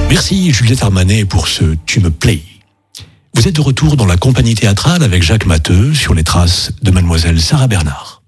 Merci Juliette Armanet pour ce « Tu me plais ». Vous êtes de retour dans la compagnie théâtrale avec Jacques Matteux sur les traces de mademoiselle Sarah Bernard.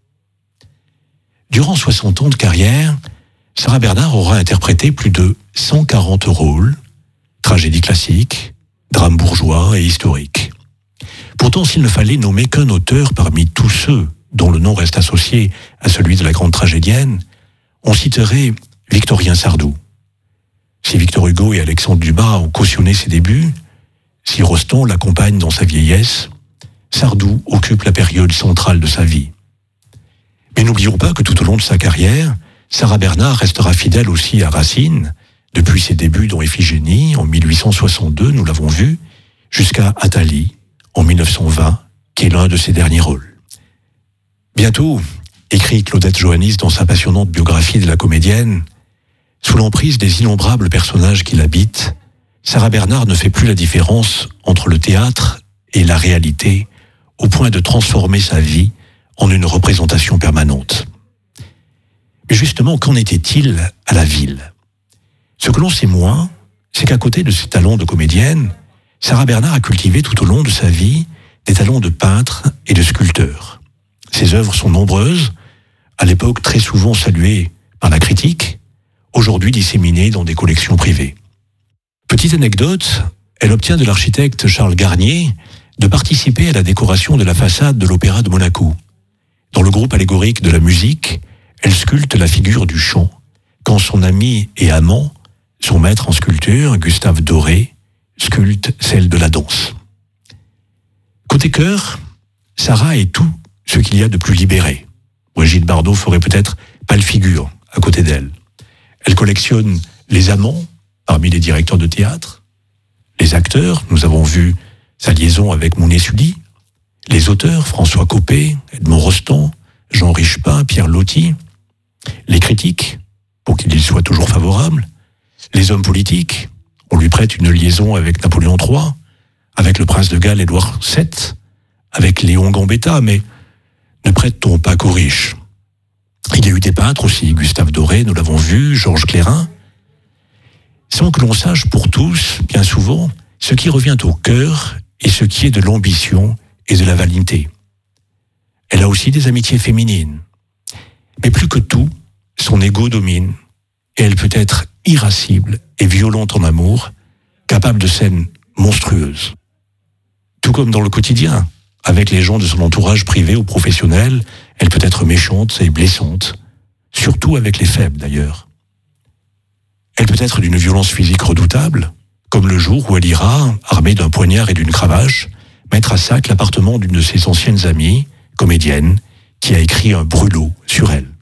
Durant 60 ans de carrière, Sarah Bernard aura interprété plus de 140 rôles, tragédies classiques, drames bourgeois et historiques. Pourtant, s'il ne fallait nommer qu'un auteur parmi tous ceux dont le nom reste associé à celui de la grande tragédienne, on citerait Victorien Sardou. Si Victor Hugo et Alexandre Dumas ont cautionné ses débuts, si Rostand l'accompagne dans sa vieillesse, Sardou occupe la période centrale de sa vie. Mais n'oublions pas que tout au long de sa carrière, Sarah Bernard restera fidèle aussi à Racine, depuis ses débuts dans Iphigénie en 1862, nous l'avons vu, jusqu'à Athalie en 1920, qui est l'un de ses derniers rôles. Bientôt, écrit Claudette Johannis dans sa passionnante biographie de la comédienne, sous l'emprise des innombrables personnages qui l'habitent, Sarah Bernard ne fait plus la différence entre le théâtre et la réalité, au point de transformer sa vie en une représentation permanente. Mais justement, qu'en était-il à la ville ? Ce que l'on sait moins, c'est qu'à côté de ses talents de comédienne, Sarah Bernard a cultivé tout au long de sa vie des talents de peintre et de sculpteur. Ses œuvres sont nombreuses, à l'époque très souvent saluées par la critique, aujourd'hui disséminée dans des collections privées. Petite anecdote, elle obtient de l'architecte Charles Garnier de participer à la décoration de la façade de l'Opéra de Monaco. Dans le groupe allégorique de la musique, elle sculpte la figure du chant, quand son ami et amant, son maître en sculpture, Gustave Doré, sculpte celle de la danse. Côté chœur, Sarah est tout ce qu'il y a de plus libéré. Brigitte Bardot ferait peut-être pâle figure à côté d'elle. Elle collectionne les amants parmi les directeurs de théâtre, les acteurs, nous avons vu sa liaison avec Mounet Sully, les auteurs, François Coppée, Edmond Rostand, Jean Richepin, Pierre Loti, les critiques, pour qu'il y soit toujours favorable, les hommes politiques, on lui prête une liaison avec Napoléon III, avec le prince de Galles Édouard VII, avec Léon Gambetta, mais ne prête-t-on pas qu'aux riches ? Il y a eu des peintres aussi, Gustave Doré, nous l'avons vu, Georges Clérin, sans que l'on sache pour tous, bien souvent, ce qui revient au cœur et ce qui est de l'ambition et de la vanité. Elle a aussi des amitiés féminines. Mais plus que tout, son ego domine, et elle peut être irascible et violente en amour, capable de scènes monstrueuses. Tout comme dans le quotidien, avec les gens de son entourage privé ou professionnel, elle peut être méchante et blessante, surtout avec les faibles d'ailleurs. Elle peut être d'une violence physique redoutable, comme le jour où elle ira, armée d'un poignard et d'une cravache, mettre à sac l'appartement d'une de ses anciennes amies, comédienne, qui a écrit un brûlot sur elle.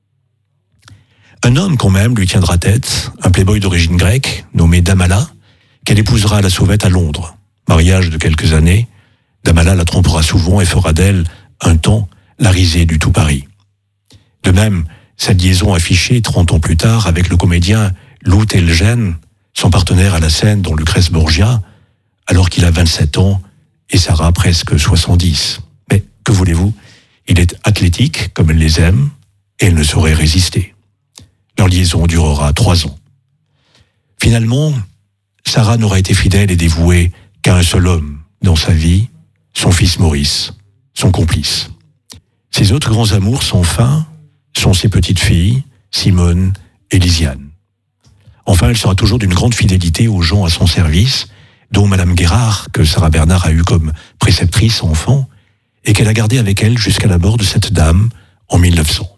Un homme quand même lui tiendra tête, un playboy d'origine grecque, nommé Damala, qu'elle épousera à la sauvette à Londres. Mariage de quelques années, Damala la trompera souvent et fera d'elle, un temps, la risée du tout Paris. De même, sa liaison affichée 30 ans plus tard avec le comédien Lou Telgen, son partenaire à la scène dans Lucrèce Borgia, alors qu'il a 27 ans et Sarah presque 70. Mais que voulez-vous ? Il est athlétique, comme elle les aime, et elle ne saurait résister. Leur liaison durera 3 ans. Finalement, Sarah n'aura été fidèle et dévouée qu'à un seul homme dans sa vie, son fils Maurice, son complice. Ses autres grands amours sans fin sont ses petites filles, Simone et Lisiane. Enfin, elle sera toujours d'une grande fidélité aux gens à son service, dont Madame Guérard, que Sarah Bernard a eue comme préceptrice enfant, et qu'elle a gardée avec elle jusqu'à la mort de cette dame en 1900.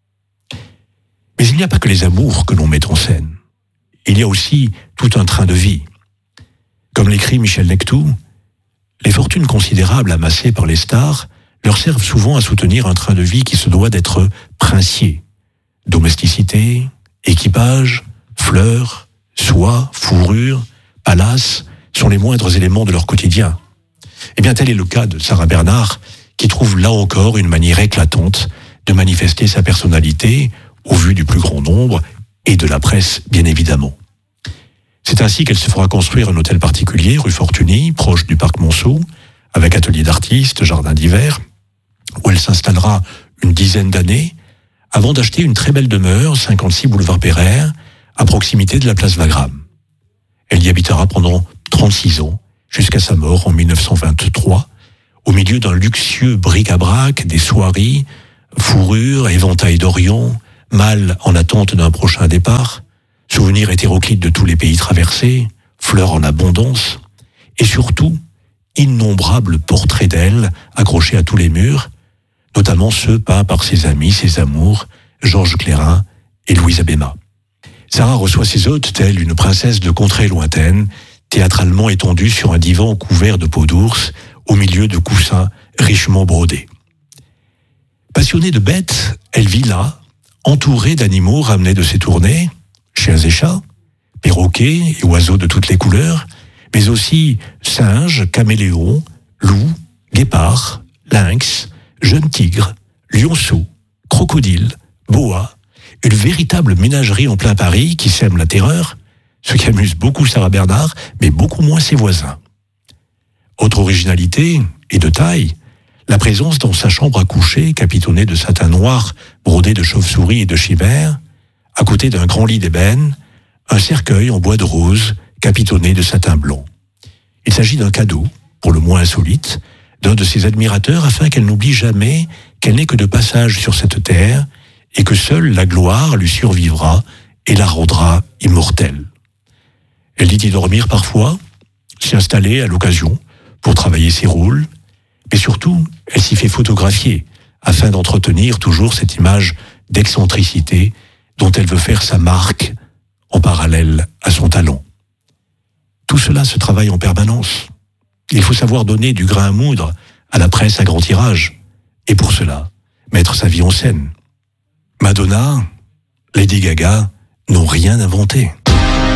Mais il n'y a pas que les amours que l'on met en scène. Il y a aussi tout un train de vie. Comme l'écrit Michel Nectou, les fortunes considérables amassées par les stars leur servent souvent à soutenir un train de vie qui se doit d'être princier. Domesticité, équipage, fleurs, soie, fourrure, palace sont les moindres éléments de leur quotidien. Eh bien, tel est le cas de Sarah Bernard, qui trouve là encore une manière éclatante de manifester sa personnalité au vu du plus grand nombre et de la presse, bien évidemment. C'est ainsi qu'elle se fera construire un hôtel particulier, rue Fortuny, proche du parc Monceau, avec atelier d'artistes, jardin d'hiver, où elle s'installera une dizaine d'années, avant d'acheter une très belle demeure, 56 boulevard Pereire, à proximité de la place Wagram. Elle y habitera pendant 36 ans, jusqu'à sa mort en 1923, au milieu d'un luxueux bric-à-brac, des soieries, fourrures, éventails d'Orient, mâles en attente d'un prochain départ, souvenirs hétéroclites de tous les pays traversés, fleurs en abondance, et surtout, innombrables portraits d'elle accrochés à tous les murs, notamment ceux peints par ses amis, ses amours, Georges Clérin et Louise Abéma. Sarah reçoit ses hôtes telle une princesse de contrée lointaine, théâtralement étendue sur un divan couvert de peau d'ours, au milieu de coussins richement brodés. Passionnée de bêtes, elle vit là, entourée d'animaux ramenés de ses tournées, chiens et chats, perroquets et oiseaux de toutes les couleurs, mais aussi singes, caméléons, loups, guépards, lynx, jeunes tigres, lionceaux, crocodiles, boas, une véritable ménagerie en plein Paris qui sème la terreur, ce qui amuse beaucoup Sarah Bernhardt, mais beaucoup moins ses voisins. Autre originalité, et de taille, la présence dans sa chambre à coucher, capitonnée de satin noir, brodé de chauves-souris et de chimères, à côté d'un grand lit d'ébène, un cercueil en bois de rose, capitonné de satin blanc. Il s'agit d'un cadeau, pour le moins insolite, d'un de ses admirateurs afin qu'elle n'oublie jamais qu'elle n'est que de passage sur cette terre et que seule la gloire lui survivra et la rendra immortelle. Elle dit y dormir parfois, s'y installer à l'occasion pour travailler ses rôles, mais surtout, elle s'y fait photographier afin d'entretenir toujours cette image d'excentricité dont elle veut faire sa marque en parallèle à son talent. Tout cela se travaille en permanence. Il faut savoir donner du grain à moudre à la presse à grand tirage, et pour cela, mettre sa vie en scène. Madonna, Lady Gaga n'ont rien inventé.